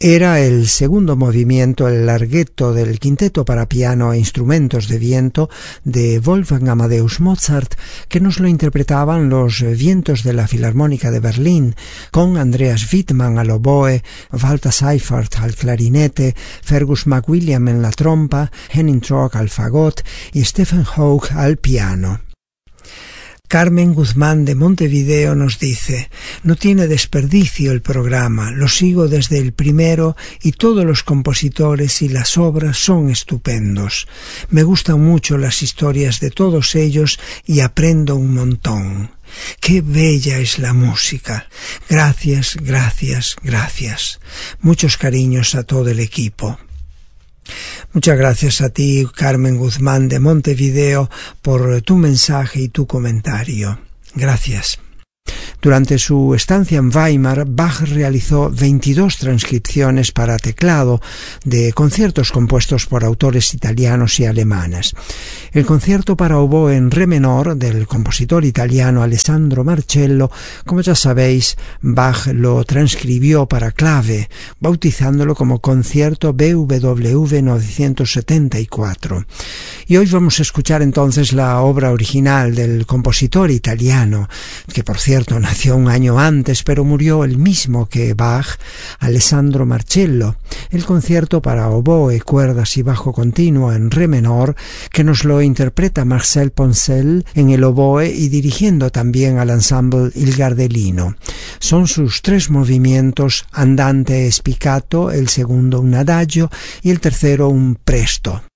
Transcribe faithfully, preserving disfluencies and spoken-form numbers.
Era el segundo movimiento, el larghetto del quinteto para piano e instrumentos de viento de Wolfgang Amadeus Mozart, que nos lo interpretaban los vientos de la Filarmónica de Berlín, con Andreas Wittmann al oboe, Walter Seifert al clarinete, Fergus McWilliam en la trompa, Henning Trog al fagot y Stephen Hough al piano. Carmen Guzmán de Montevideo nos dice: no tiene desperdicio el programa, lo sigo desde el primero y todos los compositores y las obras son estupendos. Me gustan mucho las historias de todos ellos y aprendo un montón. ¡Qué bella es la música! Gracias, gracias, gracias. Muchos cariños a todo el equipo. Muchas gracias a ti, Carmen Guzmán de Montevideo, por tu mensaje y tu comentario. Gracias. Durante su estancia en Weimar, Bach realizó veintidós transcripciones para teclado de conciertos compuestos por autores italianos y alemanes. El concierto para oboe en re menor del compositor italiano Alessandro Marcello, como ya sabéis, Bach lo transcribió para clave, bautizándolo como Concierto B W V novecientos setenta y cuatro. Y hoy vamos a escuchar entonces la obra original del compositor italiano, que por cierto nació un año antes, pero murió el mismo que Bach, Alessandro Marcello, el concierto para oboe, cuerdas y bajo continuo en re menor, que nos lo interpreta Marcel Poncel en el oboe y dirigiendo también al ensemble Il Gardelino. Son sus tres movimientos: andante e spiccato, el segundo un adagio y el tercero un presto.